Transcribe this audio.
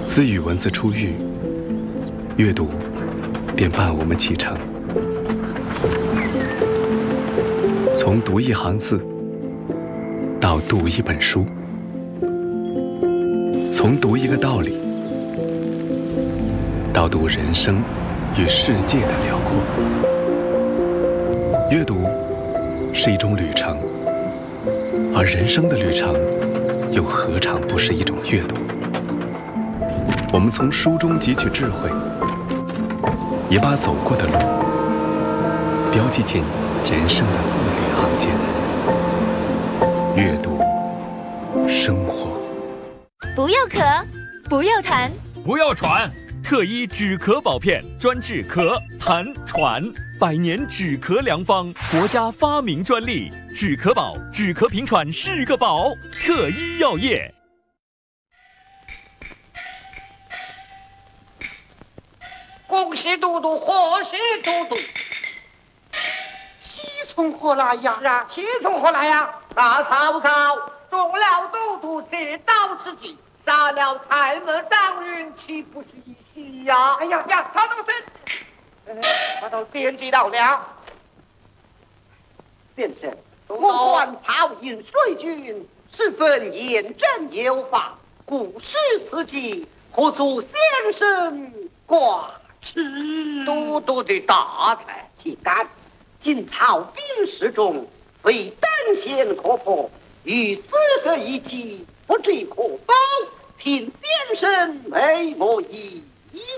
自与文字初遇，阅读便伴我们启程。从读一行字到读一本书，从读一个道理到读人生与世界的辽阔。阅读是一种旅程，而人生的旅程又何尝不是一种阅读？我们从书中汲取智慧，也把走过的路标记进人生的字里行间。阅读生活。 不要咳，不要痰， 不要喘，特医止咳保片专治咳、痰、喘，100年止咳良方，国家发明专利，止咳宝，止咳平喘是个宝。特医药业。 恭喜都督，贺喜都督！喜从何来呀？喜从何来呀？那曹操中了都督这道之计，杀了蔡门张允，岂不是一喜呀？哎呀呀，他都先知道了。先生，我观曹营水军十分严正有法，故施此计，何足先生挂齿？都督的大才，岂敢！今曹兵士中，非单线可破，与四个一计，不知可否？听先生美莫议。